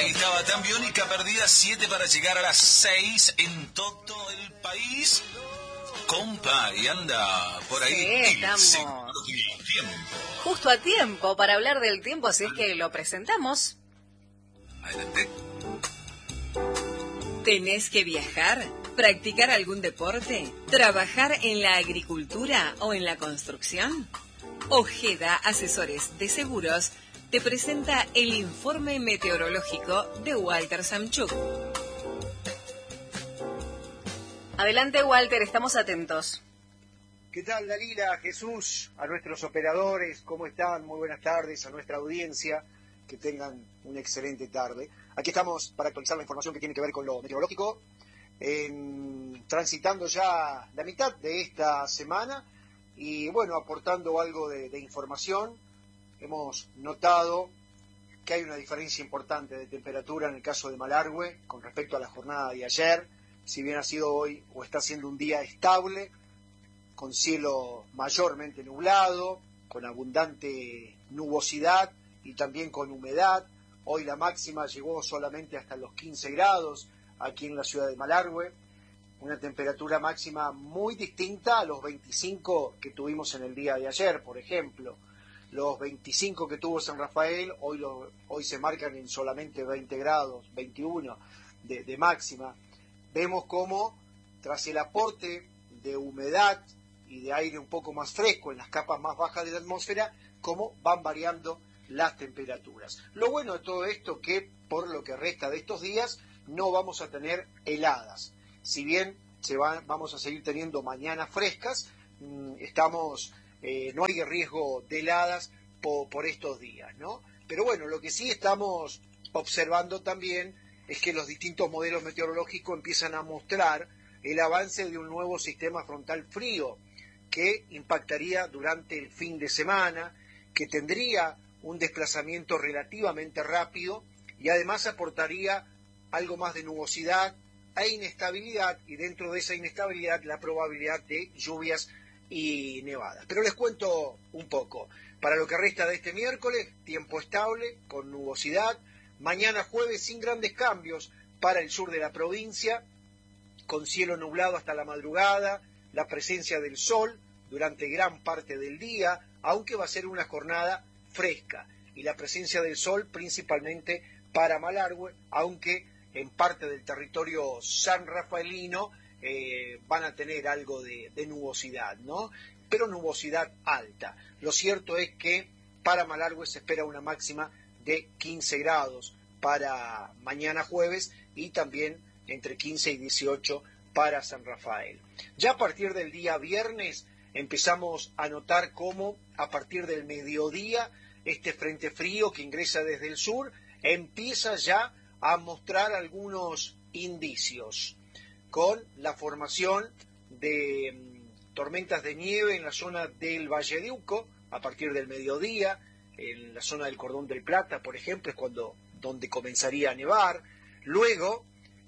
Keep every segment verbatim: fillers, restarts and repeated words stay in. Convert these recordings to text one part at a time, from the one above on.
Ahí estaba tan biónica perdida, siete para llegar a las seis en todo el país. Compa, y anda por ahí. Sí, el estamos seguro del tiempo. justo a tiempo para hablar del tiempo, así es que lo presentamos. Adelante. ¿Tenés que viajar? ¿Practicar algún deporte? ¿Trabajar en la agricultura o en la construcción? Ojeda Asesores de Seguros te presenta el informe meteorológico de Walter Samchuk. Adelante, Walter, estamos atentos. ¿Qué tal, Dalila, Jesús, a nuestros operadores? ¿Cómo están? Muy buenas tardes a nuestra audiencia. Que tengan una excelente tarde. Aquí estamos para actualizar la información que tiene que ver con lo meteorológico. En, transitando ya la mitad de esta semana y, bueno, aportando algo de, de información. Hemos notado que hay una diferencia importante de temperatura en el caso de Malargüe con respecto a la jornada de ayer. Si bien ha sido hoy o está siendo un día estable, con cielo mayormente nublado, con abundante nubosidad y también con humedad. Hoy la máxima llegó solamente hasta los quince grados aquí en la ciudad de Malargüe, una temperatura máxima muy distinta a los veinticinco que tuvimos en el día de ayer, por ejemplo. Los veinticinco que tuvo San Rafael, hoy, lo, hoy se marcan en solamente veinte grados, veintiuno de, de máxima. Vemos cómo, tras el aporte de humedad y de aire un poco más fresco en las capas más bajas de la atmósfera, cómo van variando las temperaturas. Lo bueno de todo esto que por lo que resta de estos días no vamos a tener heladas. Si bien se va, vamos a seguir teniendo mañanas frescas, mmm, estamos, eh, no hay riesgo de heladas por, por estos días, ¿no? Pero bueno, lo que sí estamos observando también es que los distintos modelos meteorológicos empiezan a mostrar el avance de un nuevo sistema frontal frío que impactaría durante el fin de semana, que tendría un desplazamiento relativamente rápido y además aportaría algo más de nubosidad e inestabilidad, y dentro de esa inestabilidad la probabilidad de lluvias y nevadas. Pero les cuento un poco. Para lo que resta de este miércoles, tiempo estable, con nubosidad. Mañana jueves sin grandes cambios para el sur de la provincia, con cielo nublado hasta la madrugada, la presencia del sol durante gran parte del día, aunque va a ser una jornada fresca, y la presencia del sol principalmente para Malargüe, aunque en parte del territorio sanrafaelino eh, van a tener algo de, de nubosidad, ¿no? Pero nubosidad alta. Lo cierto es que para Malargüe se espera una máxima de quince grados para mañana jueves y también entre quince y dieciocho para San Rafael. Ya a partir del día viernes empezamos a notar cómo a partir del mediodía este frente frío que ingresa desde el sur empieza ya a mostrar algunos indicios con la formación de um, tormentas de nieve en la zona del Valle de Uco a partir del mediodía, en la zona del Cordón del Plata, por ejemplo, es cuando donde comenzaría a nevar. Luego,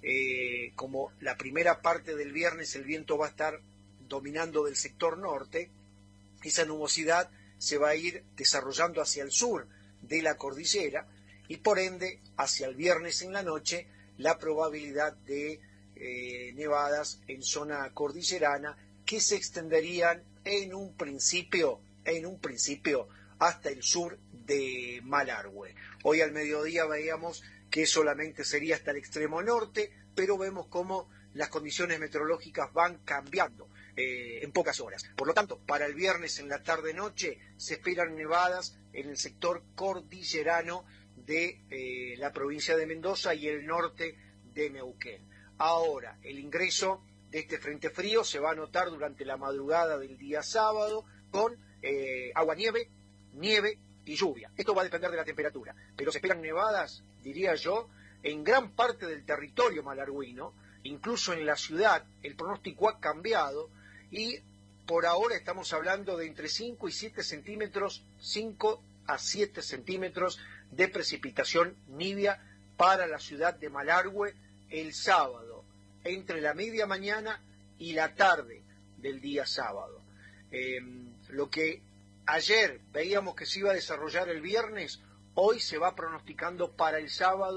eh, como la primera parte del viernes el viento va a estar dominando del sector norte, esa nubosidad se va a ir desarrollando hacia el sur de la cordillera y por ende hacia el viernes en la noche la probabilidad de eh, nevadas en zona cordillerana que se extenderían en un principio, en un principio hasta el sur de Malargüe. Hoy al mediodía veíamos que solamente sería hasta el extremo norte, pero vemos cómo las condiciones meteorológicas van cambiando eh, en pocas horas. Por lo tanto, para el viernes en la tarde-noche se esperan nevadas en el sector cordillerano de eh, la provincia de Mendoza y el norte de Neuquén. Ahora, el ingreso de este frente frío se va a notar durante la madrugada del día sábado con eh, agua-nieve, nieve y lluvia. Esto va a depender de la temperatura, pero se esperan nevadas, diría yo, en gran parte del territorio malargüino, incluso en la ciudad. El pronóstico ha cambiado y por ahora estamos hablando de entre cinco y siete centímetros, cinco a siete centímetros de precipitación nibia para la ciudad de Malargüe el sábado, entre la media mañana y la tarde del día sábado. Eh, lo que ayer veíamos que se iba a desarrollar el viernes, hoy se va pronosticando para el sábado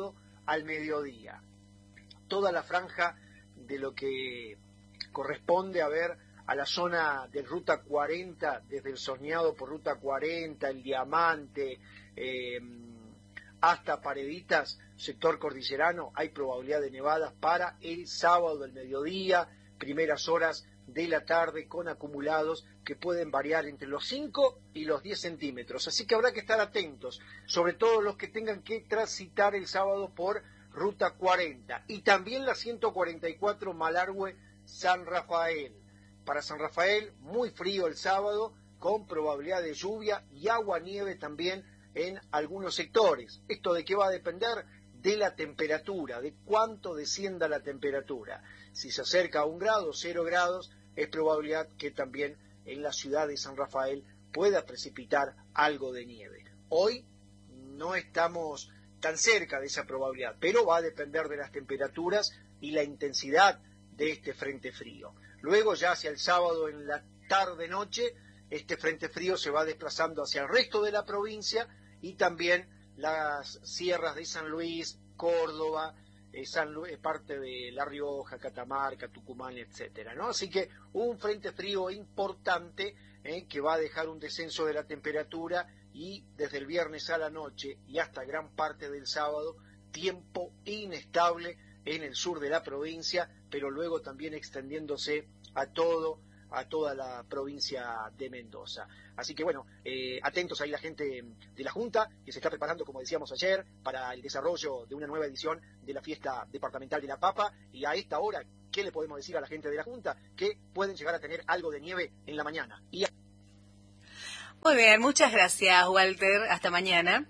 al mediodía. Toda la franja de lo que corresponde a ver a la zona de Ruta cuarenta, desde el Soñado por Ruta cuarenta, el Diamante, eh, hasta Pareditas, sector cordillerano, hay probabilidad de nevadas para el sábado del mediodía, primeras horas de la tarde, con acumulados que pueden variar entre los cinco y los diez centímetros. Así que habrá que estar atentos, sobre todo los que tengan que transitar el sábado por Ruta cuarenta. Y también la ciento cuarenta y cuatro Malargüe-San Rafael. Para San Rafael, muy frío el sábado, con probabilidad de lluvia y agua-nieve también en algunos sectores. ¿Esto de qué va a depender? De la temperatura, de cuánto descienda la temperatura. Si se acerca a un grado, cero grados, es probabilidad que también en la ciudad de San Rafael pueda precipitar algo de nieve. Hoy no estamos tan cerca de esa probabilidad, pero va a depender de las temperaturas y la intensidad de este frente frío. Luego, ya hacia el sábado en la tarde-noche, este frente frío se va desplazando hacia el resto de la provincia y también las sierras de San Luis, Córdoba, eh, San Luis, parte de La Rioja, Catamarca, Tucumán, etcétera, ¿no? Así que un frente frío importante eh, que va a dejar un descenso de la temperatura y desde el viernes a la noche y hasta gran parte del sábado, tiempo inestable en el sur de la provincia, pero luego también extendiéndose a todo a toda la provincia de Mendoza. Así que bueno, eh, atentos ahí la gente de la Junta, que se está preparando, como decíamos ayer, para el desarrollo de una nueva edición de la fiesta departamental de la papa, y a esta hora, ¿qué le podemos decir a la gente de la Junta? Que pueden llegar a tener algo de nieve en la mañana. Y a... Muy bien, muchas gracias, Walter. Hasta mañana.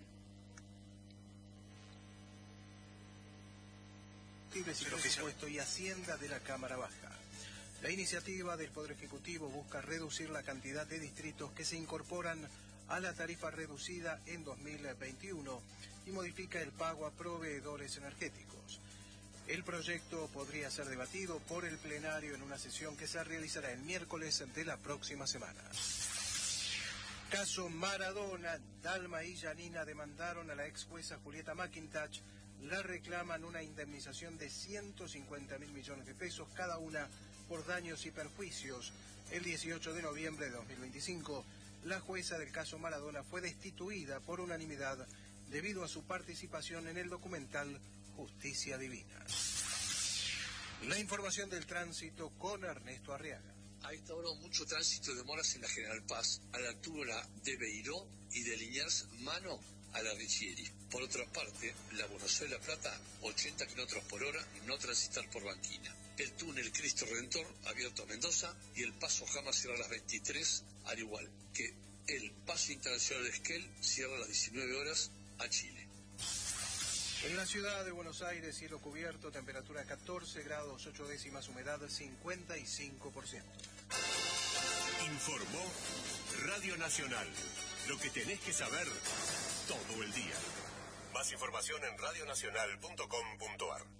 Presupuesto y Hacienda de la Cámara Baja. La iniciativa del Poder Ejecutivo busca reducir la cantidad de distritos que se incorporan a la tarifa reducida en dos mil veintiuno y modifica el pago a proveedores energéticos. El proyecto podría ser debatido por el plenario en una sesión que se realizará el miércoles de la próxima semana. Caso Maradona, Dalma y Janina demandaron a la ex jueza Julieta McIntosh. La reclaman una indemnización de ciento cincuenta mil millones de pesos cada una por daños y perjuicios. El dieciocho de noviembre de dos mil veinticinco, la jueza del caso Maradona fue destituida por unanimidad debido a su participación en el documental Justicia Divina. La información del tránsito con Ernesto Arriaga. A esta hora mucho tránsito de demoras en la General Paz, a la altura de Beiró y de Liniers Mano a la Riccieri. Por otra parte, la Buenos Aires-La Plata, ochenta kilómetros por hora, no transitar por Banquina. El túnel Cristo Redentor, abierto a Mendoza, y el paso Jama cierra a las veintitrés, al igual que el paso internacional de Esquel cierra a las diecinueve horas a Chile. En la ciudad de Buenos Aires, cielo cubierto, temperatura catorce grados, ocho décimas, humedad cincuenta y cinco por ciento. Informó Radio Nacional. Lo que tenés que saber todo el día. Más información en radionacional punto com punto ar.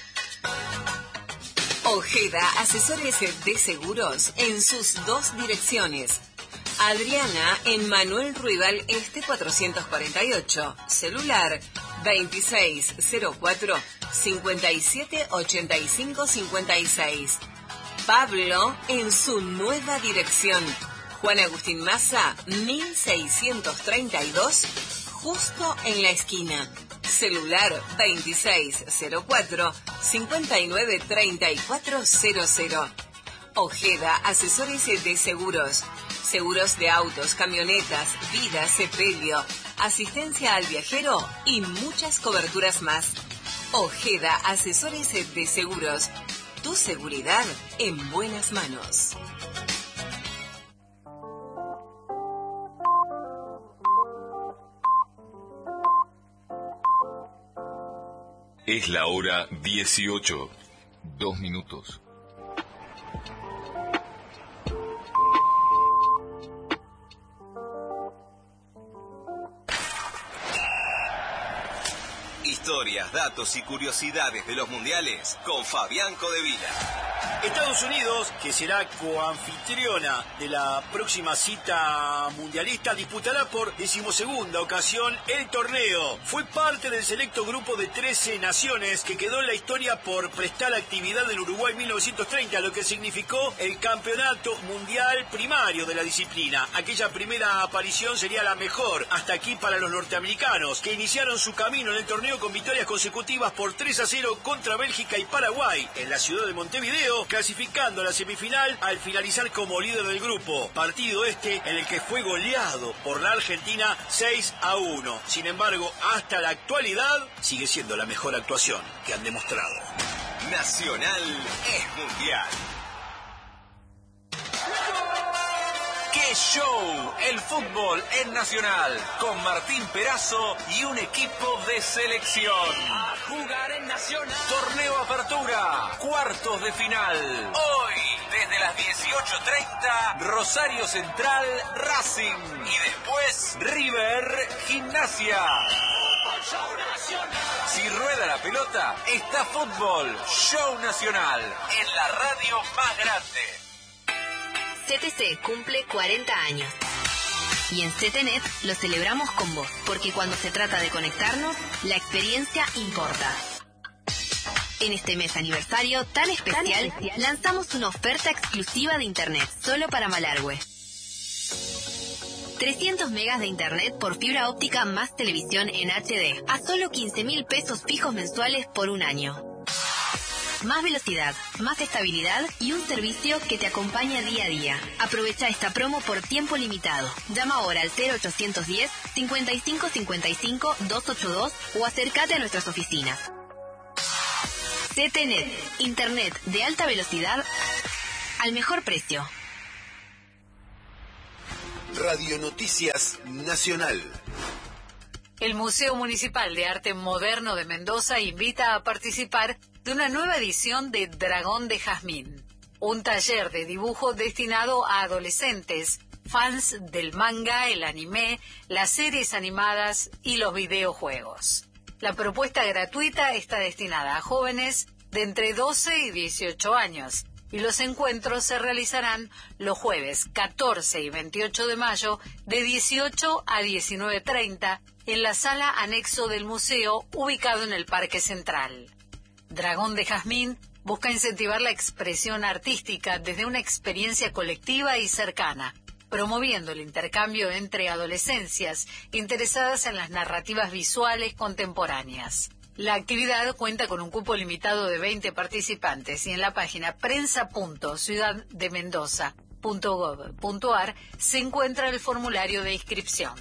Ojeda, asesores de seguros en sus dos direcciones. Adriana en Manuel Ruibal Este cuatrocientos cuarenta y ocho. Celular veintiséis cero cuatro, cincuenta y siete ochenta y cinco cincuenta y seis. Pablo en su nueva dirección. Juan Agustín Maza, mil seiscientos treinta y dos, justo en la esquina. Celular veintiséis cero cuatro, cincuenta y nueve treinta y cuatro cero cero. Ojeda, asesores de seguros. Seguros de autos, camionetas, vida, sepelio, asistencia al viajero y muchas coberturas más. Ojeda, asesores de seguros. Tu seguridad en buenas manos. Es la hora dieciocho, dos minutos. Historias, datos y curiosidades de los mundiales con Fabián Codevila. Estados Unidos, que será coanfitriona de la próxima cita mundialista, disputará por decimosegunda ocasión el torneo. Fue parte del selecto grupo de trece naciones que quedó en la historia por prestar actividad en Uruguay en mil novecientos treinta, lo que significó el campeonato mundial primario de la disciplina. Aquella primera aparición sería la mejor hasta aquí para los norteamericanos, que iniciaron su camino en el torneo con victorias consecutivas por tres a cero contra Bélgica y Paraguay en la ciudad de Montevideo, clasificando a la semifinal al finalizar como líder del grupo. Partido este en el que fue goleado por la Argentina seis a uno. Sin embargo, hasta la actualidad sigue siendo la mejor actuación que han demostrado. Nacional es mundial. ¡Qué show! El fútbol es nacional, con Martín Perazo y un equipo de selección. A jugar en Nacional. Torneo Apertura, cuartos de final. Hoy, desde las dieciocho treinta, Rosario Central, Racing. Y después, River, Gimnasia. Show nacional. Si rueda la pelota, está fútbol. Show nacional, en la radio más grande. C T C cumple cuarenta años. Y en C T Net lo celebramos con vos, porque cuando se trata de conectarnos, la experiencia importa. En este mes aniversario tan especial, tan especial, lanzamos una oferta exclusiva de Internet, solo para Malargüe. trescientos megas de Internet por fibra óptica más televisión en H D, a solo quince mil pesos fijos mensuales por un año. Más velocidad, más estabilidad y un servicio que te acompaña día a día. Aprovecha esta promo por tiempo limitado. Llama ahora al cero ochocientos diez, cincuenta y cinco cincuenta y cinco, doscientos ochenta y dos o acércate a nuestras oficinas. C T Net, Internet de alta velocidad al mejor precio. Radio Noticias Nacional. El Museo Municipal de Arte Moderno de Mendoza invita a participar de una nueva edición de Dragón de Jazmín, un taller de dibujo destinado a adolescentes, fans del manga, el anime, las series animadas y los videojuegos. La propuesta gratuita está destinada a jóvenes de entre doce y dieciocho años, y los encuentros se realizarán los jueves catorce y veintiocho de mayo de dieciocho a diecinueve treinta en la sala anexo del museo ubicado en el Parque Central. Dragón de Jazmín busca incentivar la expresión artística desde una experiencia colectiva y cercana, promoviendo el intercambio entre adolescencias interesadas en las narrativas visuales contemporáneas. La actividad cuenta con un cupo limitado de veinte participantes y en la página prensa punto ciudad de mendoza punto gov punto ar se encuentra el formulario de inscripción.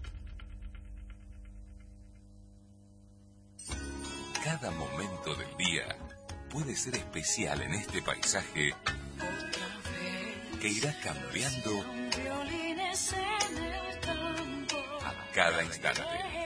Cada momento del día puede ser especial en este paisaje que irá cambiando a cada instante.